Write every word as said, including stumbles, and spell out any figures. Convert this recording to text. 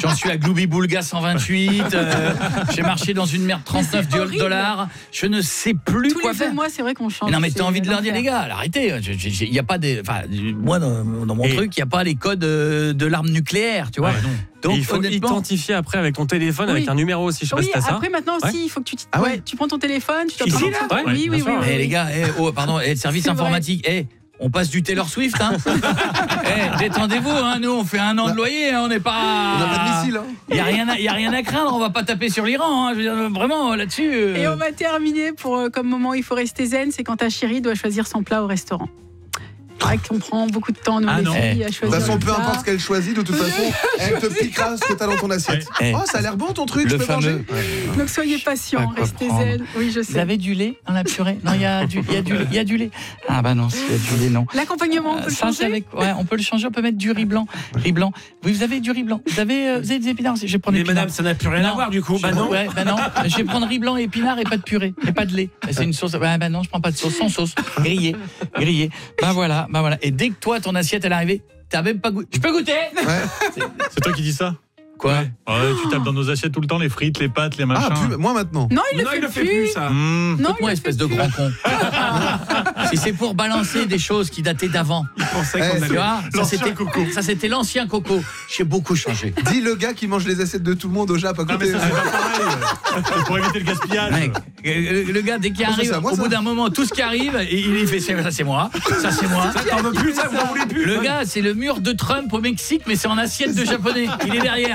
J'en suis à Gloubi-Boulga cent vingt-huit. Euh, j'ai marché dans une merde trente-neuf dollars. Je ne sais plus Tous quoi les faire. deux mois, c'est vrai qu'on change. Mais non, mais t'as c'est envie de leur dire, l'enfer. les gars, arrêtez. Il y a pas des. Enfin, moi, dans, dans mon Et- truc, il y a pas les codes euh, de l'arme nucléaire, tu vois. Ouais, non. Donc, Et il faut honnêtement, identifier après avec ton téléphone, Oui. avec un numéro aussi. Je sais pas Oui, si t'as ça. après maintenant Ouais. aussi, il faut que tu Ah ouais. ouais, tu prends ton téléphone, tu dois Ici, prendre- là Ouais, oui, bien oui, sûr. oui, oui, Eh oui. les gars, eh, oh pardon, eh, service C'est vrai. informatique, eh, on passe du Taylor Swift, hein. Eh, détendez-vous, hein, nous on fait un an de loyer, hein, on n'est pas. On n'a pas de missile, hein. Il y a rien, à- il y a rien à craindre, on va pas taper sur l'Iran, hein, je veux dire, vraiment là-dessus. euh, Et on va terminer pour euh, comme moment où il faut rester zen, c'est quand ta chérie doit choisir son plat au restaurant. C'est vrai qu'on prend beaucoup de temps, nous, Ah les non. filles, à De choisir. toute façon, le peu plat. importe ce qu'elle choisit, de toute façon, elle te piquera ce que t'as dans ton assiette. Ouais. Oh, ça a l'air bon ton truc, Le je peux fameux- manger. Donc soyez patients, pas quoi restez prendre. zen. Oui, je Vous sais. avez du lait dans la purée? Non, il y a du, il y a du, il y a du lait. Ah bah non, s'il y a du lait, non. L'accompagnement, on peut Euh, le ça, c'est changer. avec, ouais, on peut le changer, on peut mettre du riz blanc. Riz blanc. Oui, vous avez du riz blanc. Vous avez, euh, vous avez des épinards aussi. Je vais prendre Mais épinards. madame, ça n'a plus rien Non. à voir du coup. Bah non. Ouais, bah non. Je vais prendre riz blanc, épinards et pas de purée. Et pas de lait. C'est une sauce. Ouais, bah non, je prends pas de sauce. Sans sauce. Grillé. Grillé. Bah voilà, bah voilà. Et dès que toi, ton assiette, elle est arrivée, t'as même pas goûté. Je peux goûter? C'est toi qui dis ça? Quoi? Ouais, tu tapes dans nos assiettes tout le temps les frites, les pâtes, les Ah, machins. plus, moi maintenant. Non, il le Non, fait il le fait plus. plus ça. Mmh. Non, il Écoute-moi, le espèce fait de plus. grand con. Si c'est pour balancer des choses qui dataient d'avant. Je pensais Eh, qu'on Tu allait. vois, ça L'ancien c'était coco. Ça c'était l'ancien coco. J'ai beaucoup changé. Dis le gars qui mange les assiettes de tout le monde au Jap à Non, mais côté. ça, c'est pas pareil. C'est pour éviter le gaspillage. Mec, le, le gars dès qu'il Moi, ça, arrive, c'est à moi, au ça. bout d'un moment, tout ce qui arrive, il, il fait ça c'est moi, ça c'est moi. Ça, t'en veux plus, ça, vous en voulez plus. Le gars, c'est le mur de Trump au Mexique, mais c'est en assiette de japonais. Il est derrière.